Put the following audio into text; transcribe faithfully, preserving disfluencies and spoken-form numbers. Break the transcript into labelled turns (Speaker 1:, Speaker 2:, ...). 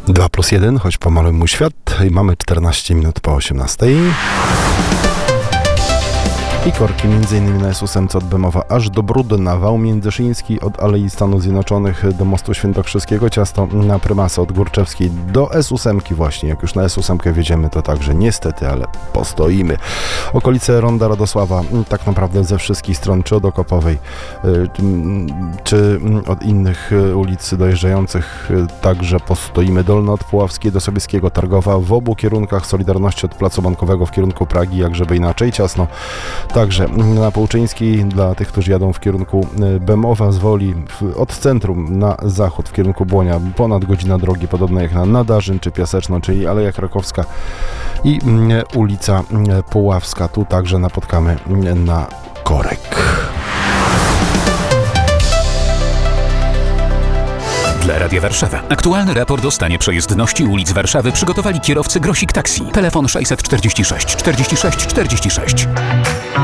Speaker 1: dwa plus jeden, choć pomaluj mój świat. I mamy czternaście minut po osiemnastej. I korki m.in. na S osiem od Bemowa aż do Brudna, wał międzyszyński od Alei Stanów Zjednoczonych do mostu Świętokrzyskiego, Ciasto na Prymasy od Górczewskiej do S osiem właśnie. Jak już na S osiem wjedziemy, to także niestety, ale postoimy. Okolice Ronda Radosława, tak naprawdę ze wszystkich stron, czy od Okopowej, czy od innych ulic dojeżdżających, także postoimy. Dolne od Puławskiej do Sobieskiego, Targowa, w obu kierunkach Solidarności od Placu Bankowego w kierunku Pragi, jak żeby inaczej, ciasno. Także na Połczyńskiej dla tych, którzy jadą w kierunku Bemowa z Woli, od centrum na zachód w kierunku Błonia, ponad godzina drogi, podobno jak na Nadarzyn czy Piaseczno, czyli Aleja Krakowska i ulica Puławska. Tu także napotkamy na korek.
Speaker 2: Dla Radia Warszawa. Aktualny raport o stanie przejezdności ulic Warszawy przygotowali kierowcy Grosik Taxi. Telefon sześćset czterdzieści sześć czterdzieści sześć czterdzieści sześć.